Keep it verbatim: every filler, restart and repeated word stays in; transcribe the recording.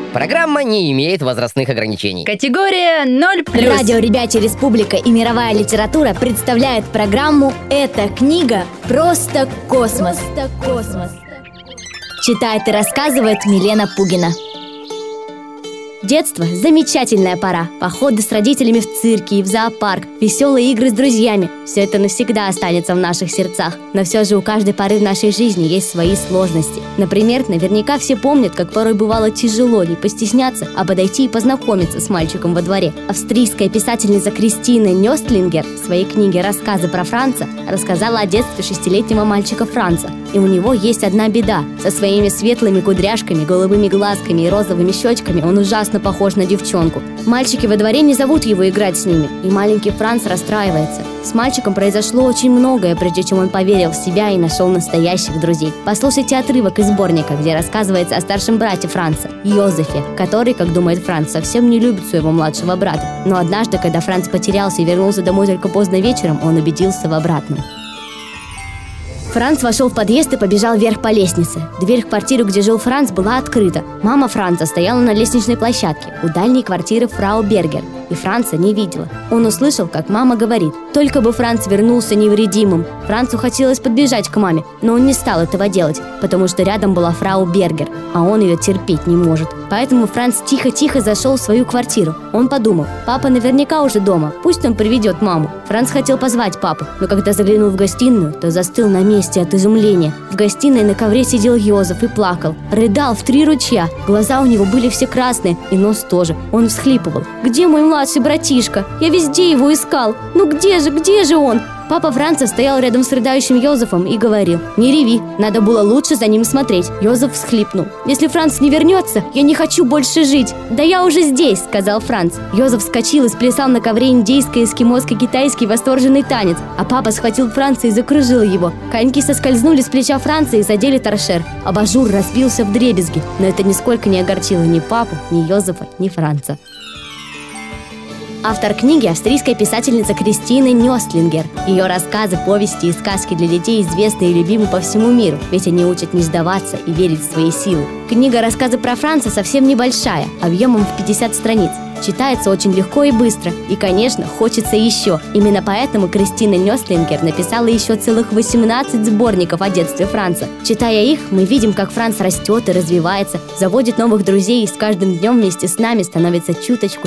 Программа не имеет возрастных ограничений. Категория ноль плюс. Радио «Ребячья Республика» и «Мировая литература» представляют программу «Эта книга просто космос». Просто космос. Читает и рассказывает Милена Пугина. Детство – замечательная пора. Походы с родителями в цирке и в зоопарк, веселые игры с друзьями – все это навсегда останется в наших сердцах. Но все же у каждой поры в нашей жизни есть свои сложности. Например, наверняка все помнят, как порой бывало тяжело не постесняться, а подойти и познакомиться с мальчиком во дворе. Австрийская писательница Кристина Нёстлингер в своей книге «Рассказы про Франца» рассказала о детстве шестилетнего мальчика Франца. И у него есть одна беда. Со своими светлыми кудряшками, голубыми глазками и розовыми щечками он ужасно похож на девчонку. Мальчики во дворе не зовут его играть с ними, и маленький Франц расстраивается. С мальчиком произошло очень многое, прежде чем он поверил в себя и нашел настоящих друзей. Послушайте отрывок из сборника, где рассказывается о старшем брате Франца, Йозефе, который, как думает Франц, совсем не любит своего младшего брата. Но однажды, когда Франц потерялся и вернулся домой только поздно вечером, он убедился в обратном. Франц вошел в подъезд и побежал вверх по лестнице. Дверь в квартиру, где жил Франц, была открыта. Мама Франца стояла на лестничной площадке у дальней квартиры фрау Бергер, и Франца не видела. Он услышал, как мама говорит: «Только бы Франц вернулся невредимым». Францу хотелось подбежать к маме, но он не стал этого делать, потому что рядом была фрау Бергер, а он ее терпеть не может. Поэтому Франц тихо-тихо зашел в свою квартиру. Он подумал: папа наверняка уже дома, пусть он приведет маму. Франц хотел позвать папу, но когда заглянул в гостиную, то застыл на месте от изумления. В гостиной на ковре сидел Йозеф и плакал, рыдал в три ручья. Глаза у него были все красные, и нос тоже. Он всхлипывал: «Где мой младший братишка? Я везде его искал. Ну где же, где же он?» Папа Франца стоял рядом с рыдающим Йозефом и говорил: «Не реви, надо было лучше за ним смотреть». Йозеф всхлипнул: «Если Франц не вернется, я не хочу больше жить». «Да я уже здесь», — сказал Франц. Йозеф вскочил и сплясал на ковре индейско-эскимоско-китайский восторженный танец, а папа схватил Франца и закружил его. Коньки соскользнули с плеча Франца и задели торшер. Абажур разбился вдребезги, но это нисколько не огорчило ни папу, ни Йозефа, ни Франца. Автор книги – австрийская писательница Кристина Нёстлингер. Ее рассказы, повести и сказки для детей известны и любимы по всему миру, ведь они учат не сдаваться и верить в свои силы. Книга «Рассказы про Франца» совсем небольшая, объемом в пятьдесят страниц. Читается очень легко и быстро, и, конечно, хочется еще. Именно поэтому Кристина Нёстлингер написала еще целых восемнадцать сборников о детстве Франца. Читая их, мы видим, как Франц растет и развивается, заводит новых друзей и с каждым днем вместе с нами становится чуточку